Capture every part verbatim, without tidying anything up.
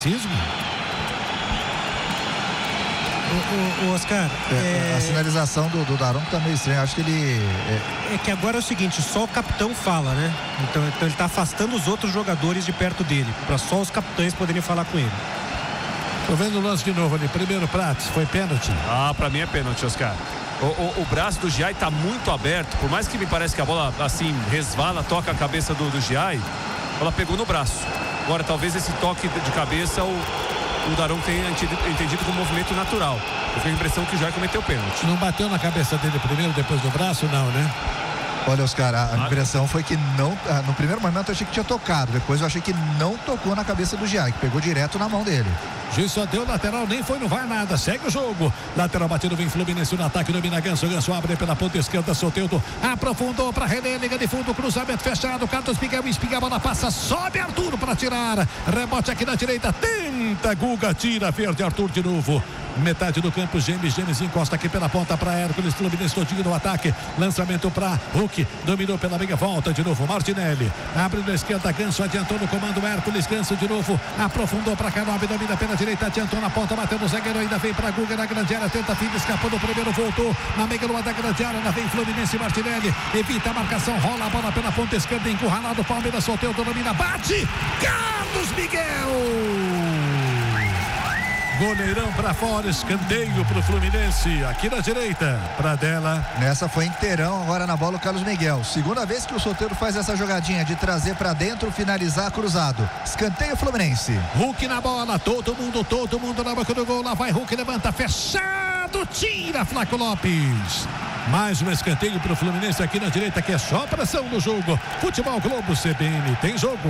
O, o, o Oscar, é, é... a sinalização do, do Daronco tá meio estranha. Acho que ele é... é que agora é o seguinte, só o capitão fala, né? Então, então ele tá afastando os outros jogadores de perto dele, para só os capitães poderem falar com ele. Tô vendo o lance de novo ali. Primeiro Prates, foi pênalti. Ah, pra mim é pênalti, Oscar. O, o, o braço do Giai tá muito aberto. Por mais que me parece que a bola assim resvala, toca a cabeça do, do Giai, ela pegou no braço. Agora talvez esse toque de cabeça o, o Daronco tenha entendido como movimento natural. Eu tenho a impressão que o Giai cometeu pênalti. Não bateu na cabeça dele primeiro, depois do braço, não, né? Olha, Oscar, a, a impressão foi que não, no primeiro momento eu achei que tinha tocado, depois eu achei que não tocou na cabeça do Giai, que pegou direto na mão dele. Juiz só deu lateral, nem foi, não vai nada, segue o jogo. Lateral batido, vem Fluminense no ataque, domina Ganso, Ganso abre pela ponta esquerda, Soteldo aprofundou para René, liga de fundo, cruzamento fechado, Carlos Miguel espiga a bola, passa, sobe Arthur para tirar, rebote aqui na direita, tenta, Guga tira, verde Arthur de novo. Metade do campo, James, James encosta aqui pela ponta para Hércules, Fluminense todinho no ataque, lançamento para Hulk, dominou pela meia, volta de novo, Martinelli, abre na esquerda, Ganso adiantou no comando, Hércules, Ganso de novo, aprofundou para Canobi, domina pela direita, adiantou na ponta, bateu no zagueiro, ainda vem para Guga na grande área, tenta fim, escapou do primeiro, voltou na meia lua da grande área, ainda vem Fluminense, Martinelli, evita a marcação, rola a bola pela ponta esquerda, encurralado, Palmeiras, solteiro, domina, bate, Carlos Miguel! Goleirão para fora, escanteio pro Fluminense, aqui na direita, para dela. Nessa foi inteirão, agora na bola o Carlos Miguel. Segunda vez que o Soteldo faz essa jogadinha de trazer para dentro, finalizar cruzado. Escanteio Fluminense. Hulk na bola, todo mundo, todo mundo na boca do gol, lá vai Hulk, levanta, fechado, tira Flaco Lopes. Mais um escanteio pro Fluminense aqui na direita, que é só pressão no jogo. Futebol Globo C B N, tem jogo.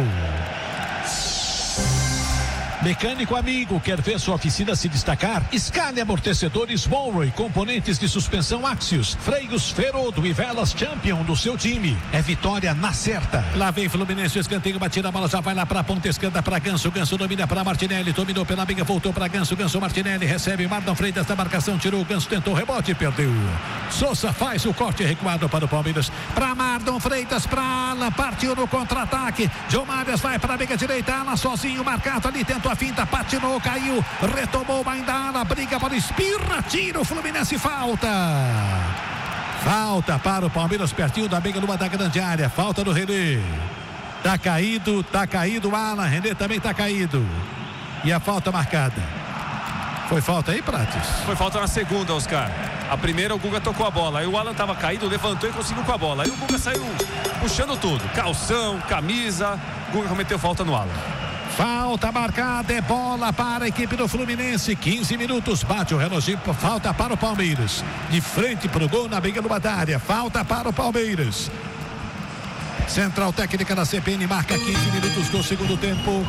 Mecânico amigo, quer ver sua oficina se destacar? Escale amortecedores Monroe, componentes de suspensão Axios, freios Ferodo e velas Champion do seu time. É vitória na certa. Lá vem Fluminense, o escanteio, batida a bola, já vai lá pra ponta esquerda pra Ganso, Ganso domina pra Martinelli, dominou pela meia, voltou pra Ganso, Ganso Martinelli, recebe Marlon Freitas da marcação, tirou, Ganso tentou rebote, perdeu. Sousa faz o corte recuado para o Palmeiras, pra Marlon Freitas, pra Alan, partiu no contra-ataque, João Marias vai pra meia direita, Alan sozinho, marcado ali, tentou a finta, patinou, caiu, retomou ainda Alan, briga para espirra, tira o Fluminense, falta. Falta para o Palmeiras, pertinho da meia lua da grande área, falta do René. Tá caído, tá caído o Alan, René também tá caído. E a falta marcada. Foi falta aí, Prates? Foi falta na segunda, Oscar. A primeira o Guga tocou a bola, aí o Alan tava caído, levantou e conseguiu com a bola. Aí o Guga saiu puxando tudo, calção, camisa, o Guga cometeu falta no Alan. Falta marcada, é bola para a equipe do Fluminense, quinze minutos, bate o relógio, falta para o Palmeiras, de frente para o gol na meia lua da área, falta para o Palmeiras. Central técnica da C B N marca quinze minutos do segundo tempo.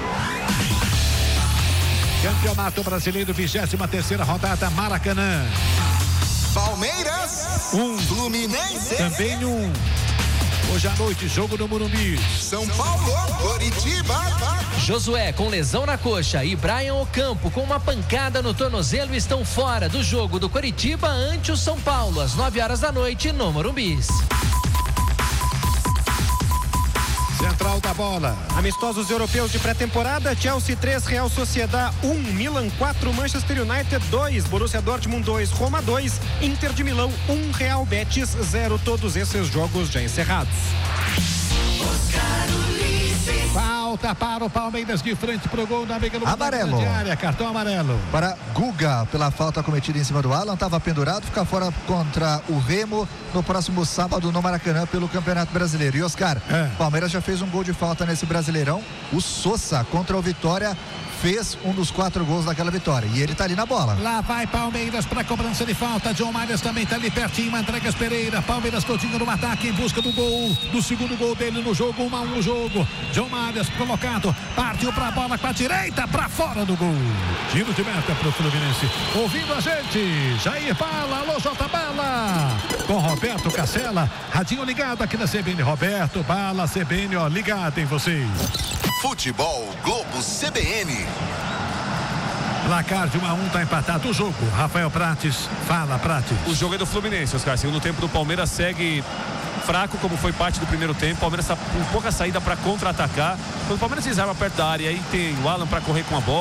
Campeonato Brasileiro, vigésima terceira rodada, Maracanã. Palmeiras, um, Fluminense, também um. Hoje à noite, jogo no Morumbi. São Paulo, Coritiba. Josué com lesão na coxa e Brian Ocampo com uma pancada no tornozelo estão fora do jogo do Coritiba ante o São Paulo, às nove horas da noite no Morumbi. Central da bola. Amistosos europeus de pré-temporada, Chelsea três, Real Sociedad um, Milan quatro, Manchester United dois, Borussia Dortmund dois, Roma dois, Inter de Milão um, Real Betis zero, todos esses jogos já encerrados. Falta para o Palmeiras, de frente pro gol na meia lua amarelo. Da área, cartão amarelo. Para Guga, pela falta cometida em cima do Alan, estava pendurado, fica fora contra o Remo no próximo sábado no Maracanã pelo Campeonato Brasileiro. E Oscar, é. Palmeiras já fez um gol de falta nesse Brasileirão. O Sousa contra o Vitória fez um dos quatro gols daquela vitória. E ele tá ali na bola. Lá vai Palmeiras para cobrança de falta. John Marias também tá ali pertinho. Andregas Pereira. Palmeiras todinho no ataque em busca do gol. Do segundo gol dele no jogo. Um a um no jogo. John Marias colocado. Partiu pra bola com a direita. Pra fora do gol. Tiro de meta pro Fluminense. Ouvindo a gente. Jair Bala. Alô, J Bala. Com Roberto Cacela. Radinho ligado aqui na C B N. Roberto Bala, C B N, ó, ligado em vocês. Futebol Globo C B N. Placar de um a um, tá empatado o jogo. Rafael Prates, fala, Prates. O jogo é do Fluminense, Oscar. Segundo tempo do Palmeiras segue fraco, como foi parte do primeiro tempo. O Palmeiras está com pouca saída para contra-atacar. Quando o Palmeiras desarma perto da área, aí tem o Alan para correr com a bola.